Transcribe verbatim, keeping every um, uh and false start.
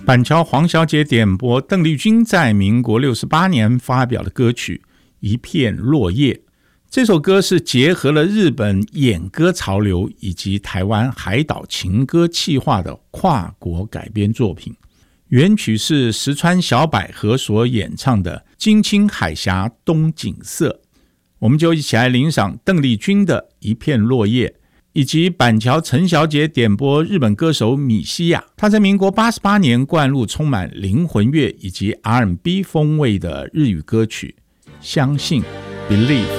板桥黄小姐点播邓丽君在民国六十八年发表的歌曲《一片落叶》。这首歌是结合了日本演歌潮流以及台湾海岛情歌企划的跨国改编作品。原曲是石川小百合所演唱的《金青海峡东景色》。我们就一起来欣赏邓丽君的《一片落叶》，以及板桥陈小姐点播日本歌手米西亚，她在民国八十八年灌入充满灵魂乐以及 R and B 风味的日语歌曲《相信》 Believe。